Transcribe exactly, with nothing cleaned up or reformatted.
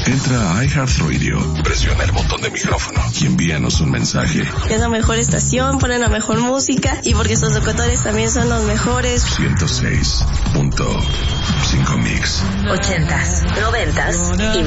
Entra a iHeartRadio, presiona el botón de micrófono y envíanos un mensaje. Es la mejor estación, ponen la mejor música y porque sus locutores también son los mejores. ciento seis punto cinco Mix. Ochentas, noventas y